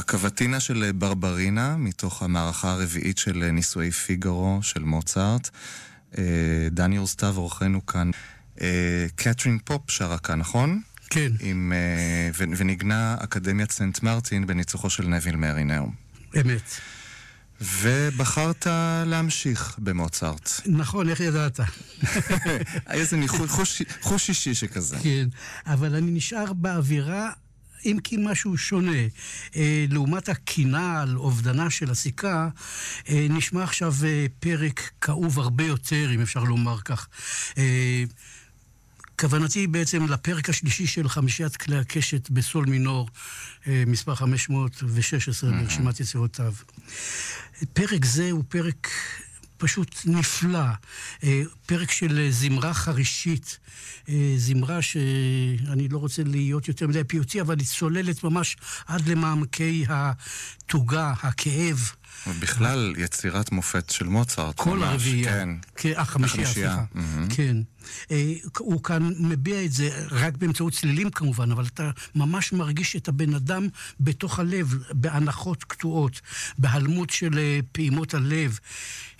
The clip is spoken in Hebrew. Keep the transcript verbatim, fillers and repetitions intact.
קבטינה של ברברינה, מתוך המערכה הרביעית של נישואי פיגארו של מוצרט. דני אורסטב עורכנו כאן. קטרין פופ שרה כאן, נכון? כן. עם, ונגנה אקדמיית סנט מרטין בניצוחו של נביל מרינר. אמת. ובחרת להמשיך במוצרט. נכון, איך ידעת? איזה חוש, חוש אישי שכזה. כן, אבל אני נשאר באווירה, אם כי משהו שונה. אה, לעומת הקינה על אובדנה של הסיכה, אה, נשמע עכשיו אה, פרק כאוב הרבה יותר, אם אפשר לומר כך. אה, כוונתי בעצם לפרק השלישי של חמישיית כלי הקשת בסול מינור, אה, מספר חמש מאות ושש עשרה mm-hmm. ברשימת יצירותיו. פרק זה הוא פרק פשוט נפלא, פרק של זמרה חרישית, זמרה שאני לא רוצה להיות יותר מדי פיוטי, אבל היא צוללת ממש עד למעמקי התוגה, הכאב. ובכלל יצירת מופת של מוצרט. כל הרביעייה. כן. החמישייה, סליחה. Mm-hmm. כן. הוא כאן מביע את זה רק באמצעות צלילים כמובן, אבל אתה ממש מרגיש את הבן אדם בתוך הלב, בהנחות קטועות, בהלמות של פעימות הלב.